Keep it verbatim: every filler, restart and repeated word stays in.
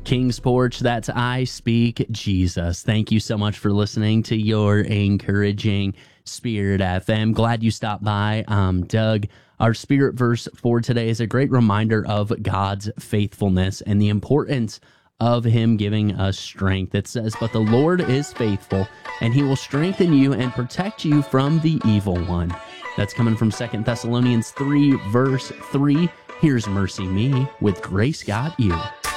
King's Porch, that's I Speak Jesus. Thank you so much for listening to your encouraging Spirit F M. Glad you stopped by. Um, Doug, our Spirit verse for today is a great reminder of God's faithfulness and the importance of him giving us strength. It says, but the Lord is faithful, and he will strengthen you and protect you from the evil one. That's coming from Second Thessalonians three, verse three. Here's Mercy Me with Grace Got You.